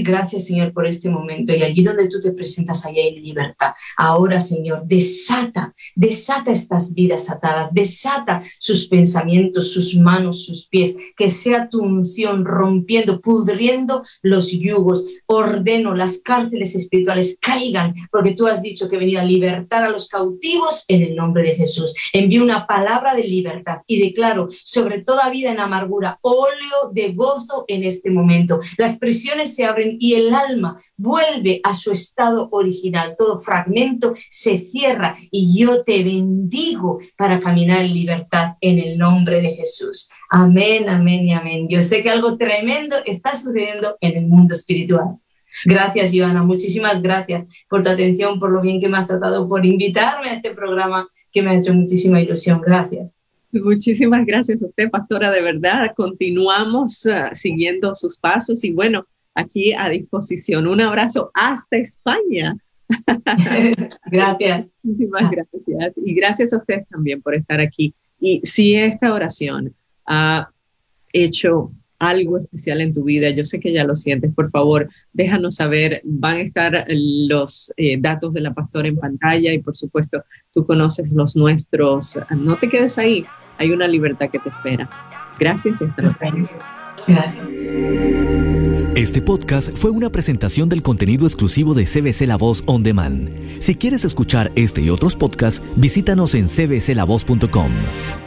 gracias, Señor, por este momento. Y allí donde tú te presentas, allá hay libertad. Ahora, Señor, desata estas vidas atadas, desata sus pensamientos, sus manos, sus pies, que sea tu unción rompiendo, pudriendo los yugos. Ordeno las cárceles espirituales caigan, porque tú has dicho que venía a libertar a los cautivos en el nombre de Jesús. Envío una palabra de libertad y declaro sobre toda vida en amargura, óleo de gozo en este momento. Las prisiones se abren y el alma vuelve a su estado original. Todo fragmento se cierra y yo te bendigo para caminar en libertad en el nombre de Jesús. Amén, amén y amén. Yo sé que algo tremendo está sucediendo en el mundo espiritual. Gracias, Joana. Muchísimas gracias por tu atención, por lo bien que me has tratado, por invitarme a este programa que me ha hecho muchísima ilusión. Gracias. Muchísimas gracias a usted, pastora, de verdad. Continuamos siguiendo sus pasos y bueno, aquí a disposición. Un abrazo hasta España. Gracias. Muchísimas gracias. Y gracias a ustedes también por estar aquí. Y si esta oración ha hecho algo especial en tu vida, yo sé que ya lo sientes, por favor, déjanos saber. Van a estar los datos de la pastora en pantalla y por supuesto tú conoces los nuestros. No te quedes ahí, hay una libertad que te espera. Gracias y hasta luego. Gracias. Este podcast fue una presentación del contenido exclusivo de CBC La Voz On Demand. Si quieres escuchar este y otros podcasts, visítanos en cbclavoz.com.